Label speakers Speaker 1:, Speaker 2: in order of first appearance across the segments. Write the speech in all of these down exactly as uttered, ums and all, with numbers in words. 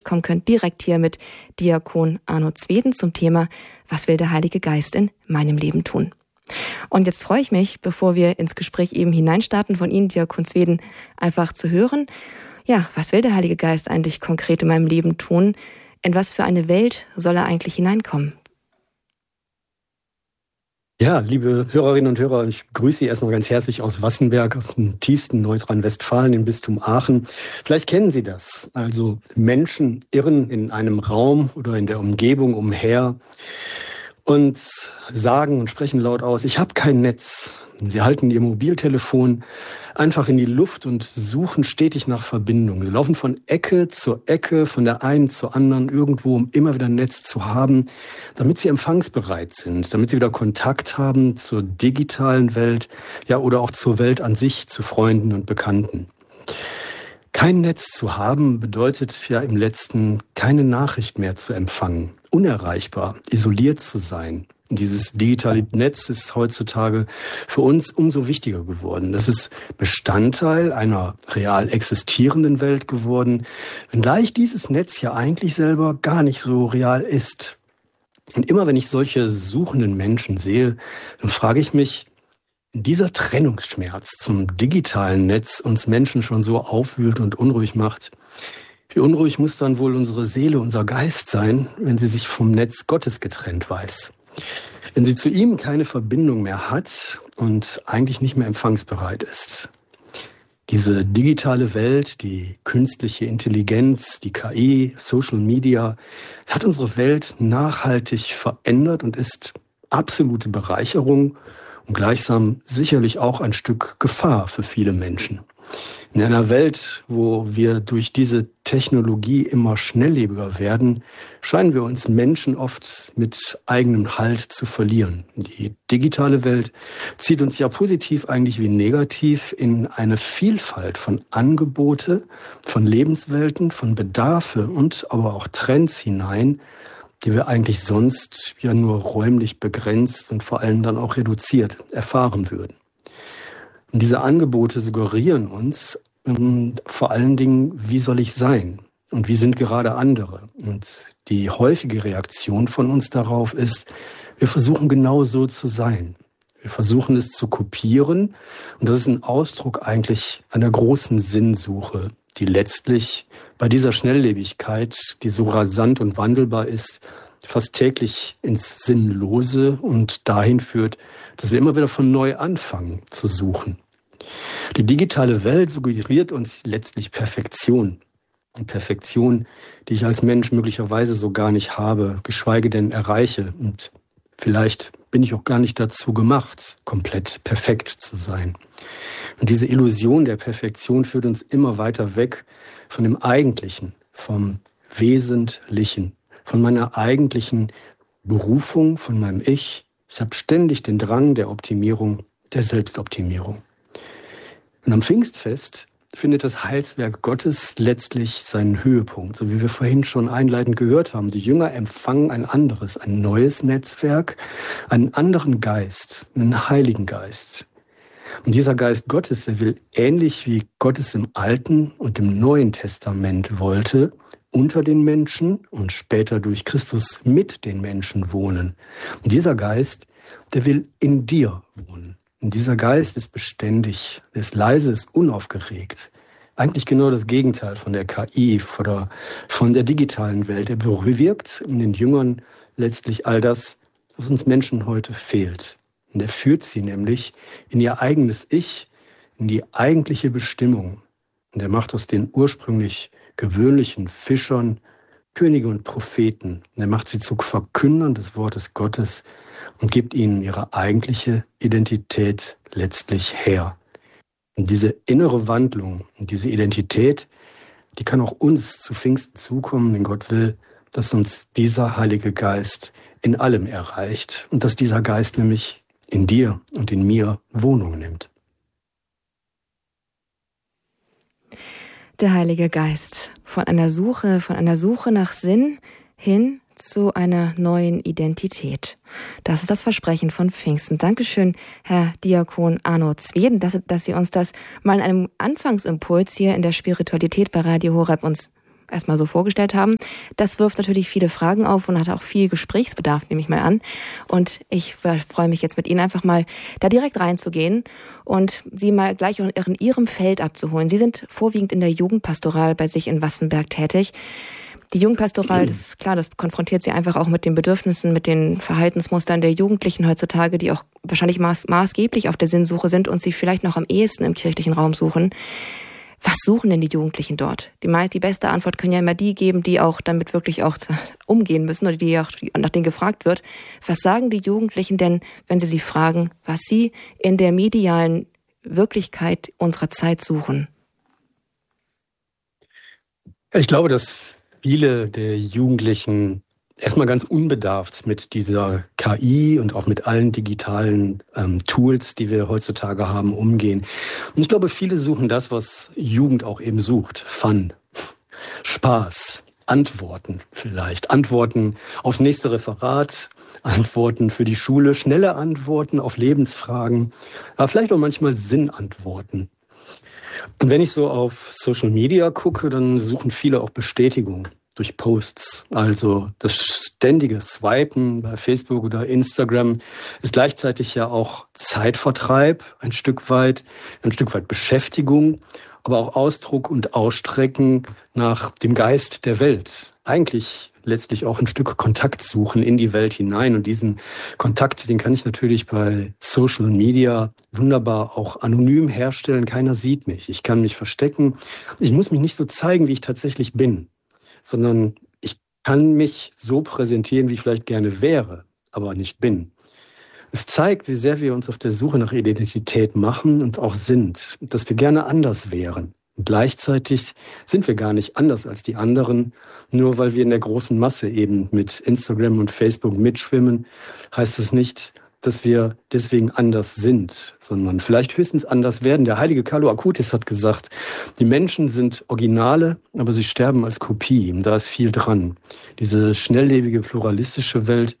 Speaker 1: kommen könnt, direkt hier mit Diakon Arno Zweden zum Thema Was will der Heilige Geist in meinem Leben tun? Und jetzt freue ich mich, bevor wir ins Gespräch eben hineinstarten, von Ihnen, Diakon Zweden, einfach zu hören, ja, was will der Heilige Geist eigentlich konkret in meinem Leben tun? In was für eine Welt soll er eigentlich hineinkommen?
Speaker 2: Ja, liebe Hörerinnen und Hörer, ich grüße Sie erstmal ganz herzlich aus Wassenberg, aus dem tiefsten Nordrhein-Westfalen, im Bistum Aachen. Vielleicht kennen Sie das. Also Menschen irren in einem Raum oder in der Umgebung umher und sagen und sprechen laut aus, ich habe kein Netz. Sie halten ihr Mobiltelefon einfach in die Luft und suchen stetig nach Verbindung. Sie laufen von Ecke zur Ecke, von der einen zur anderen, irgendwo, um immer wieder ein Netz zu haben, damit sie empfangsbereit sind, damit sie wieder Kontakt haben zur digitalen Welt, ja, oder auch zur Welt an sich, zu Freunden und Bekannten. Kein Netz zu haben bedeutet ja im Letzten, keine Nachricht mehr zu empfangen, unerreichbar, isoliert zu sein. Dieses digitale Netz ist heutzutage für uns umso wichtiger geworden. Das ist Bestandteil einer real existierenden Welt geworden, wenngleich dieses Netz ja eigentlich selber gar nicht so real ist. Und immer wenn ich solche suchenden Menschen sehe, dann frage ich mich, wenn dieser Trennungsschmerz zum digitalen Netz uns Menschen schon so aufwühlt und unruhig macht, wie unruhig muss dann wohl unsere Seele, unser Geist sein, wenn sie sich vom Netz Gottes getrennt weiß? Wenn sie zu ihm keine Verbindung mehr hat und eigentlich nicht mehr empfangsbereit ist. Diese digitale Welt, die künstliche Intelligenz, die K I, Social Media, hat unsere Welt nachhaltig verändert und ist absolute Bereicherung und gleichsam sicherlich auch ein Stück Gefahr für viele Menschen. In einer Welt, wo wir durch diese Technologie immer schnelllebiger werden, scheinen wir uns Menschen oft mit eigenem Halt zu verlieren. Die digitale Welt zieht uns ja positiv eigentlich wie negativ in eine Vielfalt von Angebote, von Lebenswelten, von Bedarfe und aber auch Trends hinein, die wir eigentlich sonst ja nur räumlich begrenzt und vor allem dann auch reduziert erfahren würden. Und diese Angebote suggerieren uns ähm, vor allen Dingen, wie soll ich sein und wie sind gerade andere. Und die häufige Reaktion von uns darauf ist, wir versuchen genau so zu sein. Wir versuchen es zu kopieren und das ist ein Ausdruck eigentlich einer großen Sinnsuche, die letztlich bei dieser Schnelllebigkeit, die so rasant und wandelbar ist, fast täglich ins Sinnlose und dahin führt, dass wir immer wieder von neu anfangen zu suchen. Die digitale Welt suggeriert uns letztlich Perfektion. Eine Perfektion, die ich als Mensch möglicherweise so gar nicht habe, geschweige denn erreiche. Und vielleicht bin ich auch gar nicht dazu gemacht, komplett perfekt zu sein. Und diese Illusion der Perfektion führt uns immer weiter weg von dem Eigentlichen, vom Wesentlichen, von meiner eigentlichen Berufung, von meinem Ich. Ich habe ständig den Drang der Optimierung, der Selbstoptimierung. Und am Pfingstfest findet das Heilswerk Gottes letztlich seinen Höhepunkt. So wie wir vorhin schon einleitend gehört haben, die Jünger empfangen ein anderes, ein neues Netzwerk, einen anderen Geist, einen Heiligen Geist. Und dieser Geist Gottes, der will ähnlich wie Gott es im Alten und im Neuen Testament wollte, unter den Menschen und später durch Christus mit den Menschen wohnen. Und dieser Geist, der will in dir wohnen. Und dieser Geist ist beständig, ist leise, ist unaufgeregt. Eigentlich genau das Gegenteil von der K I oder von der digitalen Welt. Er bewirkt in den Jüngern letztlich all das, was uns Menschen heute fehlt. Und er führt sie nämlich in ihr eigenes Ich, in die eigentliche Bestimmung. Und er macht aus den ursprünglich gewöhnlichen Fischern Könige und Propheten. Und er macht sie zu Verkündern des Wortes Gottes und gibt ihnen ihre eigentliche Identität letztlich her. Und diese innere Wandlung und diese Identität, die kann auch uns zu Pfingsten zukommen, denn Gott will, dass uns dieser Heilige Geist in allem erreicht und dass dieser Geist nämlich in dir und in mir Wohnung nimmt.
Speaker 1: Der Heilige Geist, von einer Suche, von einer Suche nach Sinn hin zu einer neuen Identität. Das ist das Versprechen von Pfingsten. Dankeschön, Herr Diakon Arno Zweden, dass, dass Sie uns das mal in einem Anfangsimpuls hier in der Spiritualität bei Radio Horeb uns erstmal so vorgestellt haben. Das wirft natürlich viele Fragen auf und hat auch viel Gesprächsbedarf, nehme ich mal an. Und ich freue mich jetzt mit Ihnen einfach mal da direkt reinzugehen und Sie mal gleich in Ihrem Feld abzuholen. Sie sind vorwiegend in der Jugendpastoral bei sich in Wassenberg tätig. Die Jugendpastoral, das ist klar, das konfrontiert Sie einfach auch mit den Bedürfnissen, mit den Verhaltensmustern der Jugendlichen heutzutage, die auch wahrscheinlich maß, maßgeblich auf der Sinnsuche sind und Sie vielleicht noch am ehesten im kirchlichen Raum suchen. Was suchen denn die Jugendlichen dort? Die, meist, die beste Antwort können ja immer die geben, die auch damit wirklich auch umgehen müssen oder die auch nach denen gefragt wird. Was sagen die Jugendlichen denn, wenn Sie sie fragen, was sie in der medialen Wirklichkeit unserer Zeit suchen?
Speaker 2: Ich glaube, dass viele der Jugendlichen erstmal ganz unbedarft mit dieser K I und auch mit allen digitalen ähm, Tools, die wir heutzutage haben, umgehen. Und ich glaube, viele suchen das, was Jugend auch eben sucht. Fun, Spaß, Antworten vielleicht. Antworten aufs nächste Referat, Antworten für die Schule, schnelle Antworten auf Lebensfragen, aber vielleicht auch manchmal Sinnantworten. Und wenn ich so auf Social Media gucke, dann suchen viele auch Bestätigung durch Posts. Also das ständige Swipen bei Facebook oder Instagram ist gleichzeitig ja auch Zeitvertreib, ein Stück weit, ein Stück weit Beschäftigung, aber auch Ausdruck und Ausstrecken nach dem Geist der Welt. Eigentlich letztlich auch ein Stück Kontakt suchen in die Welt hinein. Und diesen Kontakt, den kann ich natürlich bei Social Media wunderbar auch anonym herstellen. Keiner sieht mich. Ich kann mich verstecken. Ich muss mich nicht so zeigen, wie ich tatsächlich bin, sondern ich kann mich so präsentieren, wie ich vielleicht gerne wäre, aber nicht bin. Es zeigt, wie sehr wir uns auf der Suche nach Identität machen und auch sind, dass wir gerne anders wären. Und gleichzeitig sind wir gar nicht anders als die anderen, nur weil wir in der großen Masse eben mit Instagram und Facebook mitschwimmen, heißt es nicht, dass wir deswegen anders sind, sondern vielleicht höchstens anders werden. Der heilige Carlo Acutis hat gesagt, die Menschen sind Originale, aber sie sterben als Kopie. Da ist viel dran. Diese schnelllebige, pluralistische Welt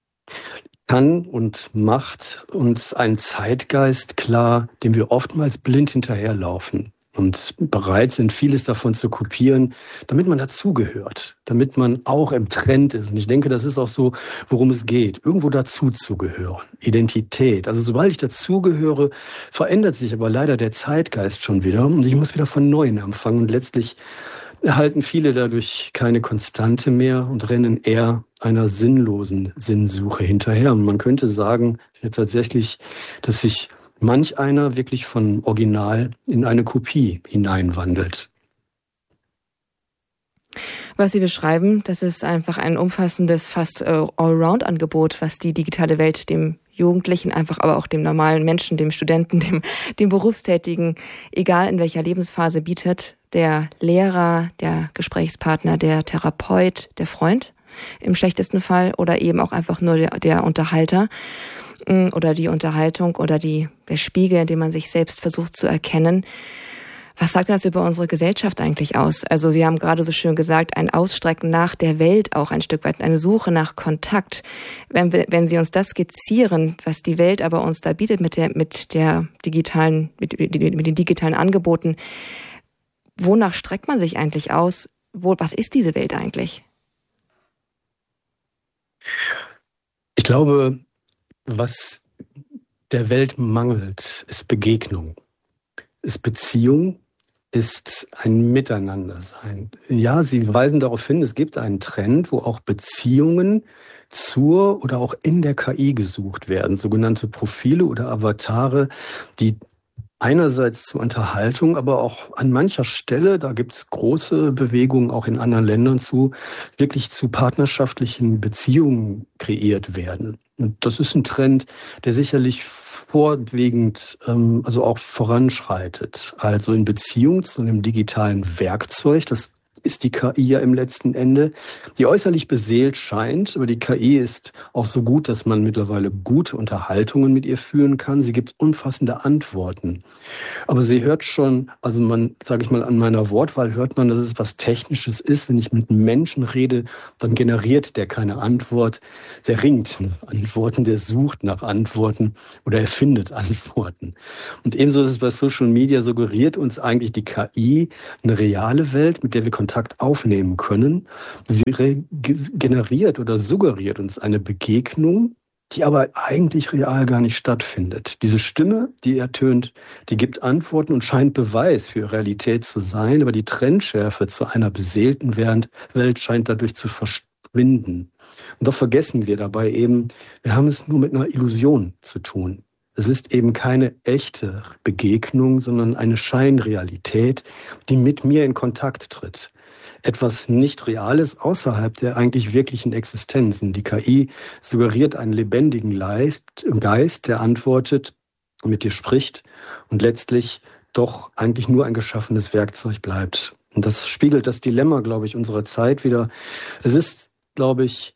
Speaker 2: kann und macht uns einen Zeitgeist klar, dem wir oftmals blind hinterherlaufen und bereit sind, vieles davon zu kopieren, damit man dazugehört, damit man auch im Trend ist. Und ich denke, das ist auch so, worum es geht, irgendwo dazuzugehören, Identität. Also sobald ich dazugehöre, verändert sich aber leider der Zeitgeist schon wieder und ich muss wieder von Neuem anfangen und letztlich erhalten viele dadurch keine Konstante mehr und rennen eher einer sinnlosen Sinnsuche hinterher. Und man könnte sagen, ja, tatsächlich, dass sich manch einer wirklich von Original in eine Kopie hineinwandelt.
Speaker 1: Was Sie beschreiben, das ist einfach ein umfassendes, fast äh, Allround-Angebot, was die digitale Welt dem Jugendlichen, einfach aber auch dem normalen Menschen, dem Studenten, dem, dem Berufstätigen, egal in welcher Lebensphase bietet. Der Lehrer, der Gesprächspartner, der Therapeut, der Freund im schlechtesten Fall oder eben auch einfach nur der, der Unterhalter oder die Unterhaltung oder die, der Spiegel, in dem man sich selbst versucht zu erkennen. Was sagt das über unsere Gesellschaft eigentlich aus? Also Sie haben gerade so schön gesagt, ein Ausstrecken nach der Welt auch ein Stück weit, eine Suche nach Kontakt. Wenn wir, wenn Sie uns das skizzieren, was die Welt aber uns da bietet mit der, mit der digitalen, mit, mit den digitalen Angeboten, wonach streckt man sich eigentlich aus? Wo, was ist diese Welt eigentlich?
Speaker 2: Ich glaube, was der Welt mangelt, ist Begegnung, ist Beziehung, ist ein Miteinandersein. Ja, Sie weisen darauf hin, es gibt einen Trend, wo auch Beziehungen zur oder auch in der K I gesucht werden, sogenannte Profile oder Avatare, die einerseits zur Unterhaltung, aber auch an mancher Stelle, da gibt es große Bewegungen auch in anderen Ländern zu, wirklich zu partnerschaftlichen Beziehungen kreiert werden. Und das ist ein Trend, der sicherlich vorwiegend, ähm, also auch voranschreitet. Also in Beziehung zu einem digitalen Werkzeug, das ist die K I ja im letzten Ende, die äußerlich beseelt scheint, aber die K I ist auch so gut, dass man mittlerweile gute Unterhaltungen mit ihr führen kann. Sie gibt umfassende Antworten. Aber sie hört schon, also man, sage ich mal, an meiner Wortwahl hört man, dass es was Technisches ist. Wenn ich mit einem Menschen rede, dann generiert der keine Antwort. Der ringt nach Antworten, der sucht nach Antworten oder er findet Antworten. Und ebenso ist es bei Social Media, suggeriert uns eigentlich die K I eine reale Welt, mit der wir Kontakt Kontakt aufnehmen können. Sie re- generiert oder suggeriert uns eine Begegnung, die aber eigentlich real gar nicht stattfindet. Diese Stimme, die ertönt, die gibt Antworten und scheint Beweis für Realität zu sein, aber die Trennschärfe zu einer beseelten Welt scheint dadurch zu verschwinden. Und doch vergessen wir dabei eben, wir haben es nur mit einer Illusion zu tun. Es ist eben keine echte Begegnung, sondern eine Scheinrealität, die mit mir in Kontakt tritt. Etwas nicht Reales außerhalb der eigentlich wirklichen Existenzen. Die K I suggeriert einen lebendigen Geist, der antwortet, mit dir spricht und letztlich doch eigentlich nur ein geschaffenes Werkzeug bleibt. Und das spiegelt das Dilemma, glaube ich, unserer Zeit wieder. Es ist, glaube ich,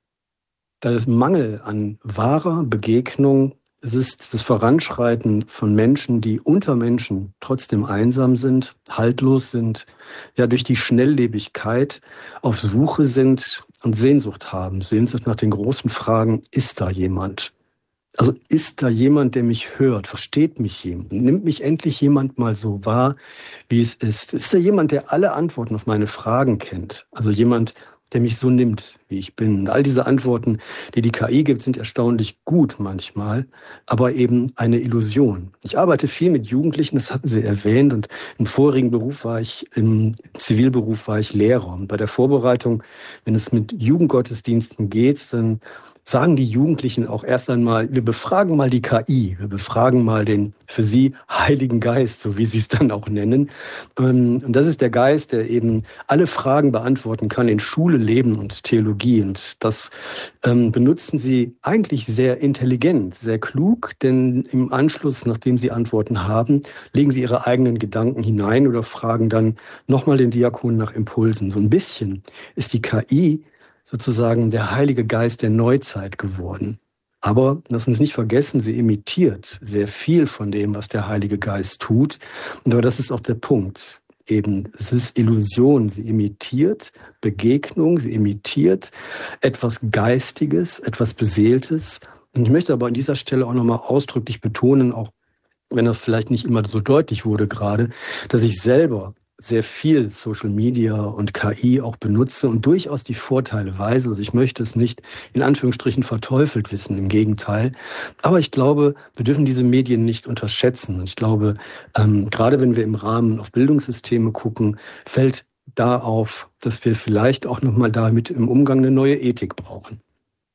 Speaker 2: der Mangel an wahrer Begegnung. Es ist das Voranschreiten von Menschen, die unter Menschen trotzdem einsam sind, haltlos sind, ja durch die Schnelllebigkeit auf Suche sind und Sehnsucht haben. Sehnsucht nach den großen Fragen, ist da jemand? Also ist da jemand, der mich hört? Versteht mich jemand? Nimmt mich endlich jemand mal so wahr, wie es ist? Ist da jemand, der alle Antworten auf meine Fragen kennt? Also jemand, der mich so nimmt, wie ich bin. Und all diese Antworten, die die K I gibt, sind erstaunlich gut manchmal, aber eben eine Illusion. Ich arbeite viel mit Jugendlichen, das hatten Sie erwähnt, und im vorigen Beruf war ich, im Zivilberuf war ich Lehrer. Und bei der Vorbereitung, wenn es mit Jugendgottesdiensten geht, dann sagen die Jugendlichen auch erst einmal, wir befragen mal die K I, wir befragen mal den für sie Heiligen Geist, so wie sie es dann auch nennen. Und das ist der Geist, der eben alle Fragen beantworten kann in Schule, Leben und Theologie. Und das ähm, benutzen sie eigentlich sehr intelligent, sehr klug, denn im Anschluss, nachdem sie Antworten haben, legen sie ihre eigenen Gedanken hinein oder fragen dann nochmal den Diakon nach Impulsen. So ein bisschen ist die K I sozusagen der Heilige Geist der Neuzeit geworden. Aber lass uns nicht vergessen, sie imitiert sehr viel von dem, was der Heilige Geist tut. Und aber das ist auch der Punkt. Eben, es ist Illusion. Sie imitiert Begegnung, sie imitiert etwas Geistiges, etwas Beseeltes. Und ich möchte aber an dieser Stelle auch nochmal ausdrücklich betonen, auch wenn das vielleicht nicht immer so deutlich wurde gerade, dass ich selber sehr viel Social Media und K I auch benutze und durchaus die Vorteile weiß. Also ich möchte es nicht in Anführungsstrichen verteufelt wissen, im Gegenteil. Aber ich glaube, wir dürfen diese Medien nicht unterschätzen. Und ich glaube, ähm, gerade wenn wir im Rahmen auf Bildungssysteme gucken, fällt da auf, dass wir vielleicht auch nochmal damit im Umgang eine neue Ethik brauchen.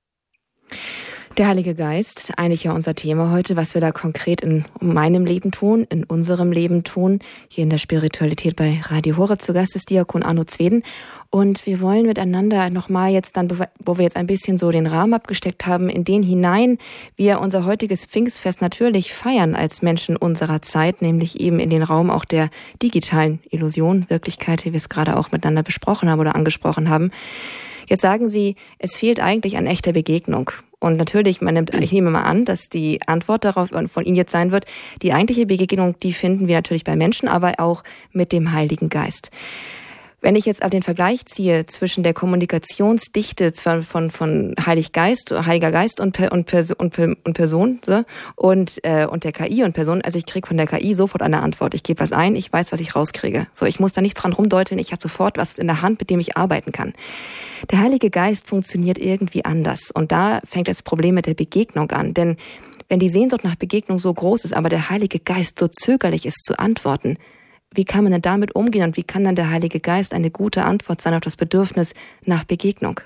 Speaker 1: Der Heilige Geist, eigentlich ja unser Thema heute, was wir da konkret in meinem Leben tun, in unserem Leben tun, hier in der Spiritualität bei Radio Horeb. Zu Gast ist Diakon Arno Zweden. Und wir wollen miteinander nochmal jetzt dann, wo wir jetzt ein bisschen so den Rahmen abgesteckt haben, in den hinein wir unser heutiges Pfingstfest natürlich feiern als Menschen unserer Zeit, nämlich eben in den Raum auch der digitalen Illusion, Wirklichkeit, wie wir es gerade auch miteinander besprochen haben oder angesprochen haben. Jetzt sagen Sie, es fehlt eigentlich an echter Begegnung. Und natürlich, man nimmt, ich nehme mal an, dass die Antwort darauf von Ihnen jetzt sein wird, die eigentliche Begegnung, die finden wir natürlich bei Menschen, aber auch mit dem Heiligen Geist. Wenn ich jetzt auf den Vergleich ziehe zwischen der Kommunikationsdichte von, von, von Heilig Geist, Heiliger Geist und, und, Perso, und, und Person so, und, äh, und der K I und Person, also ich kriege von der K I sofort eine Antwort. Ich gebe was ein, ich weiß, was ich rauskriege. So, ich muss da nichts dran rumdeuteln, ich habe sofort was in der Hand, mit dem ich arbeiten kann. Der Heilige Geist funktioniert irgendwie anders. Und da fängt das Problem mit der Begegnung an. Denn wenn die Sehnsucht nach Begegnung so groß ist, aber der Heilige Geist so zögerlich ist zu antworten, wie kann man denn damit umgehen und wie kann dann der Heilige Geist eine gute Antwort sein auf das Bedürfnis nach Begegnung?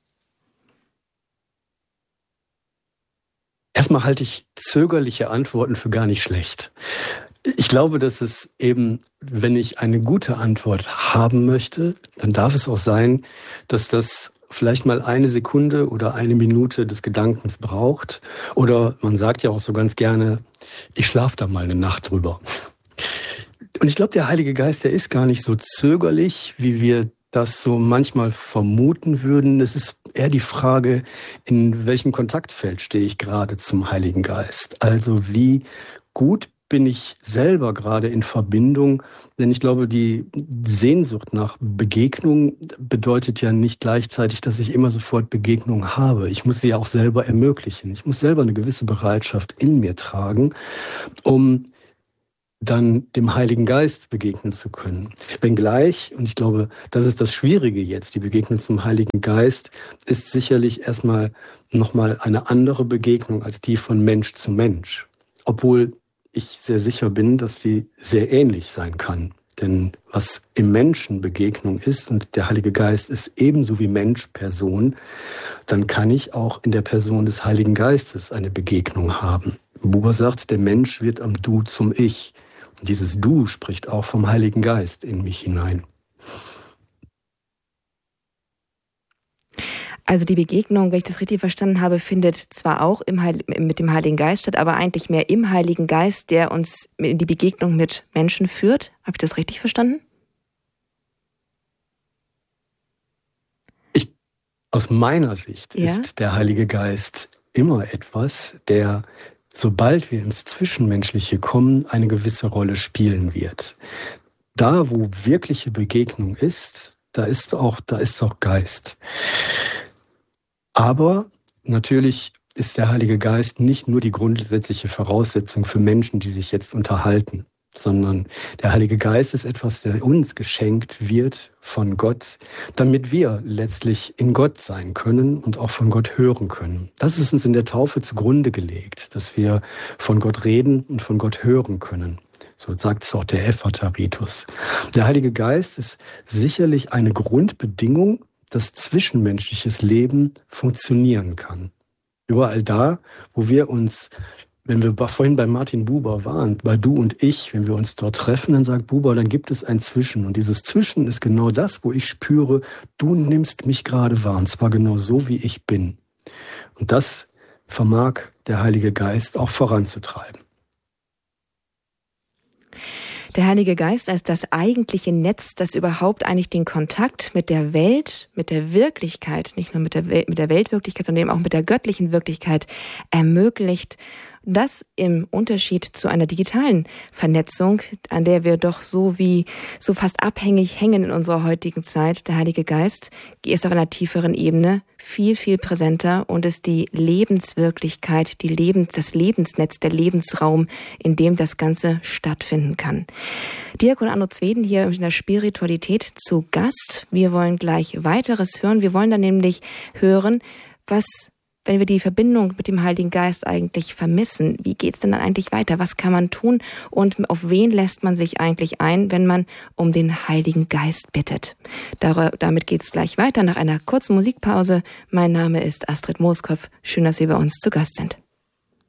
Speaker 2: Erstmal halte ich zögerliche Antworten für gar nicht schlecht. Ich glaube, dass es eben, wenn ich eine gute Antwort haben möchte, dann darf es auch sein, dass das vielleicht mal eine Sekunde oder eine Minute des Gedankens braucht. Oder man sagt ja auch so ganz gerne, ich schlafe da mal eine Nacht drüber. Und ich glaube, der Heilige Geist, der ist gar nicht so zögerlich, wie wir das so manchmal vermuten würden. Es ist eher die Frage, in welchem Kontaktfeld stehe ich gerade zum Heiligen Geist? Also wie gut bin ich selber gerade in Verbindung? Denn ich glaube, die Sehnsucht nach Begegnung bedeutet ja nicht gleichzeitig, dass ich immer sofort Begegnung habe. Ich muss sie ja auch selber ermöglichen. Ich muss selber eine gewisse Bereitschaft in mir tragen, um dann dem Heiligen Geist begegnen zu können. Wenngleich, und ich glaube, das ist das Schwierige jetzt, die Begegnung zum Heiligen Geist ist sicherlich erstmal nochmal eine andere Begegnung als die von Mensch zu Mensch. Obwohl ich sehr sicher bin, dass die sehr ähnlich sein kann. Denn was im Menschen Begegnung ist, und der Heilige Geist ist ebenso wie Mensch Person, dann kann ich auch in der Person des Heiligen Geistes eine Begegnung haben. Buber sagt, der Mensch wird am Du zum Ich. Und dieses Du spricht auch vom Heiligen Geist in mich hinein.
Speaker 1: Also die Begegnung, wenn ich das richtig verstanden habe, findet zwar auch im Heil- mit dem Heiligen Geist statt, aber eigentlich mehr im Heiligen Geist, der uns in die Begegnung mit Menschen führt. Habe ich das richtig verstanden?
Speaker 2: Ich, aus meiner Sicht
Speaker 1: Ja?
Speaker 2: ist der Heilige Geist immer etwas, der, sobald wir ins Zwischenmenschliche kommen, eine gewisse Rolle spielen wird. Da, wo wirkliche Begegnung ist, da ist auch, da ist auch Geist. Aber natürlich ist der Heilige Geist nicht nur die grundsätzliche Voraussetzung für Menschen, die sich jetzt unterhalten, sondern der Heilige Geist ist etwas, der uns geschenkt wird von Gott, damit wir letztlich in Gott sein können und auch von Gott hören können. Das ist uns in der Taufe zugrunde gelegt, dass wir von Gott reden und von Gott hören können. So sagt es auch der Ephphatha-Ritus. Der Heilige Geist ist sicherlich eine Grundbedingung, dass zwischenmenschliches Leben funktionieren kann. Überall da, wo wir uns, wenn wir vorhin bei Martin Buber waren, bei Du und Ich, wenn wir uns dort treffen, dann sagt Buber, dann gibt es ein Zwischen. Und dieses Zwischen ist genau das, wo ich spüre, du nimmst mich gerade wahr, und zwar genau so, wie ich bin. Und das vermag der Heilige Geist auch voranzutreiben.
Speaker 1: Der Heilige Geist als das eigentliche Netz, das überhaupt eigentlich den Kontakt mit der Welt, mit der Wirklichkeit, nicht nur mit der, Wel- mit der Weltwirklichkeit, sondern eben auch mit der göttlichen Wirklichkeit ermöglicht. Das im Unterschied zu einer digitalen Vernetzung, an der wir doch so wie so fast abhängig hängen in unserer heutigen Zeit. Der Heilige Geist ist auf einer tieferen Ebene viel, viel präsenter und ist die Lebenswirklichkeit, die Lebens, das Lebensnetz, der Lebensraum, in dem das Ganze stattfinden kann. Diakon Arno Zweden hier in der Spiritualität zu Gast. Wir wollen gleich weiteres hören. Wir wollen dann nämlich hören, was, wenn wir die Verbindung mit dem Heiligen Geist eigentlich vermissen, wie geht es denn dann eigentlich weiter? Was kann man tun und auf wen lässt man sich eigentlich ein, wenn man um den Heiligen Geist bittet? Dar- damit geht es gleich weiter nach einer kurzen Musikpause. Mein Name ist Astrid Mooskopf. Schön, dass Sie bei uns zu Gast sind.